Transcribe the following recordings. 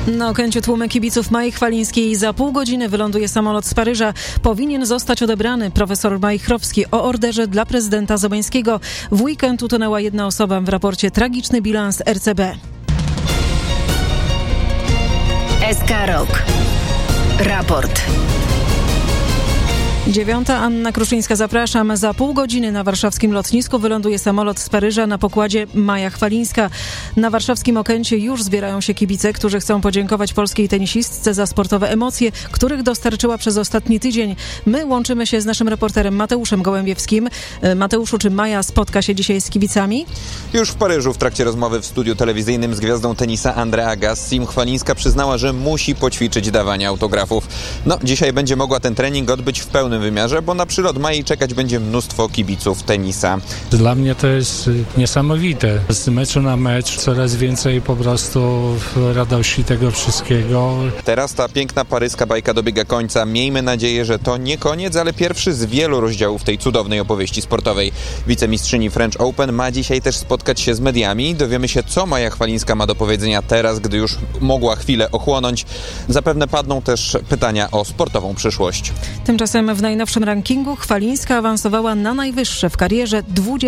Na Okęciu tłumy kibiców Mai Chwalińskiej. Za pół godziny wyląduje samolot z Paryża. Powinien zostać odebrany profesor Majchrowski o orderze dla prezydenta Zełenskiego. W weekend utonęła jedna osoba. W raporcie tragiczny bilans RCB. SK Rok. Raport. 9. Anna Kruszyńska, zapraszam. Za pół godziny na warszawskim lotnisku wyląduje samolot z Paryża, na pokładzie Maja Chwalińska. Na warszawskim Okęcie już zbierają się kibice, którzy chcą podziękować polskiej tenisistce za sportowe emocje, których dostarczyła przez ostatni tydzień. My łączymy się z naszym reporterem Mateuszem Gołębiewskim. Mateuszu, czy Maja spotka się dzisiaj z kibicami? Już w Paryżu w trakcie rozmowy w studiu telewizyjnym z gwiazdą tenisa André Agassi Chwalińska przyznała, że musi poćwiczyć dawanie autografów. Dzisiaj będzie mogła ten trening odbyć w pełnym wymiarze, bo na przylot Mai czekać będzie mnóstwo kibiców tenisa. Dla mnie to jest niesamowite. Z meczu na mecz coraz więcej po prostu radości tego wszystkiego. Teraz ta piękna paryska bajka dobiega końca. Miejmy nadzieję, że to nie koniec, ale pierwszy z wielu rozdziałów tej cudownej opowieści sportowej. Wicemistrzyni French Open ma dzisiaj też spotkać się z mediami. Dowiemy się, co Maja Chwalińska ma do powiedzenia teraz, gdy już mogła chwilę ochłonąć. Zapewne padną też pytania o sportową przyszłość. Tymczasem w najnowszym rankingu Chwalińska awansowała na najwyższe w karierze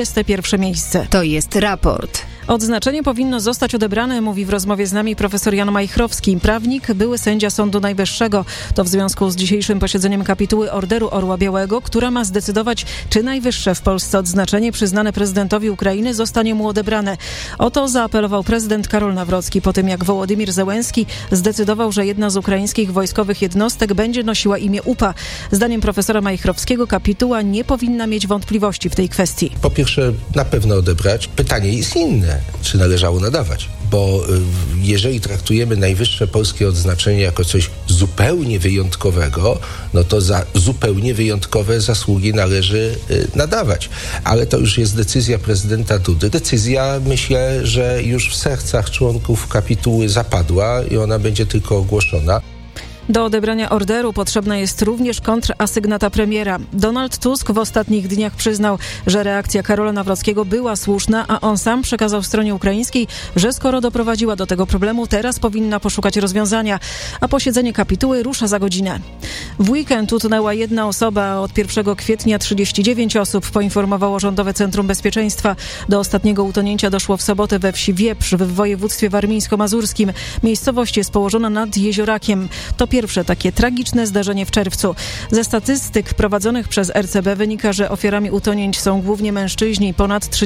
21. miejsce. To jest raport. Odznaczenie powinno zostać odebrane, mówi w rozmowie z nami profesor Jan Majchrowski, prawnik, były sędzia Sądu Najwyższego. To w związku z dzisiejszym posiedzeniem kapituły Orderu Orła Białego, która ma zdecydować, czy najwyższe w Polsce odznaczenie przyznane prezydentowi Ukrainy zostanie mu odebrane. O to zaapelował prezydent Karol Nawrocki po tym, jak Wołodymyr Zełenski zdecydował, że jedna z ukraińskich wojskowych jednostek będzie nosiła imię UPA. Zdaniem profesora Majchrowskiego kapituła nie powinna mieć wątpliwości w tej kwestii. Po pierwsze, na pewno odebrać. Pytanie jest inne. Czy należało nadawać? Bo jeżeli traktujemy najwyższe polskie odznaczenie jako coś zupełnie wyjątkowego, no to za zupełnie wyjątkowe zasługi należy nadawać. Ale to już jest decyzja prezydenta Dudy. Decyzja, myślę, że już w sercach członków kapituły zapadła i ona będzie tylko ogłoszona. Do odebrania orderu potrzebna jest również kontrasygnata premiera. Donald Tusk w ostatnich dniach przyznał, że reakcja Karola Nawrockiego była słuszna, a on sam przekazał stronie ukraińskiej, że skoro doprowadziła do tego problemu, teraz powinna poszukać rozwiązania, a posiedzenie kapituły rusza za godzinę. W weekend utonęła jedna osoba, od 1 kwietnia 39 osób, poinformowało Rządowe Centrum Bezpieczeństwa. Do ostatniego utonięcia doszło w sobotę we wsi Wieprz w województwie warmińsko-mazurskim. Miejscowość jest położona nad jeziorakiem. To pierwsze takie tragiczne zdarzenie w czerwcu. Ze statystyk prowadzonych przez RCB wynika, że ofiarami utonięć są głównie mężczyźni. Ponad